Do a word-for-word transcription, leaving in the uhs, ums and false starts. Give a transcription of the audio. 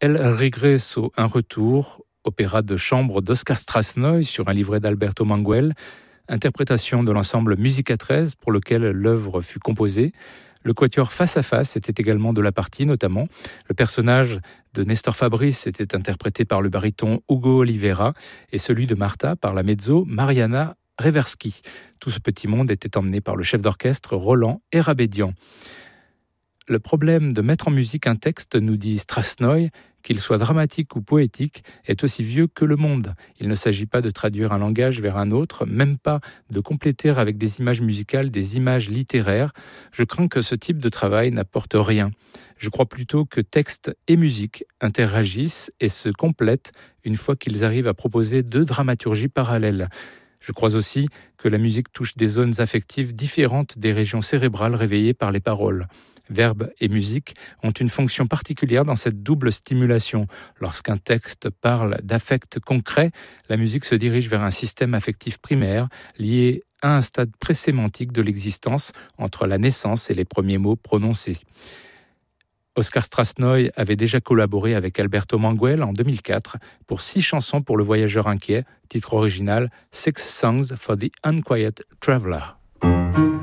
El Regreso, un retour, opéra de chambre d'Oscar Strasnoy sur un livret d'Alberto Manguel, interprétation de l'ensemble Musica treize pour lequel l'œuvre fut composée. Le quatuor Face à Face était également de la partie, notamment. Le personnage de Nestor Fabrice était interprété par le baryton Hugo Oliveira et celui de Martha par la mezzo Mariana Reversky. Tout ce petit monde était emmené par le chef d'orchestre Roland Erabédian. Le problème de mettre en musique un texte, nous dit Strasnoy, qu'il soit dramatique ou poétique, est aussi vieux que le monde. Il ne s'agit pas de traduire un langage vers un autre, même pas de compléter avec des images musicales des images littéraires. Je crains que ce type de travail n'apporte rien. Je crois plutôt que texte et musique interagissent et se complètent une fois qu'ils arrivent à proposer deux dramaturgies parallèles. Je crois aussi que la musique touche des zones affectives différentes des régions cérébrales réveillées par les paroles. Verbe et musique ont une fonction particulière dans cette double stimulation. Lorsqu'un texte parle d'affects concrets, la musique se dirige vers un système affectif primaire lié à un stade présémantique de l'existence entre la naissance et les premiers mots prononcés. Oscar Strasnoy avait déjà collaboré avec Alberto Manguel en deux mille quatre pour six chansons pour le voyageur inquiet, titre original Six Songs for the Unquiet Traveler.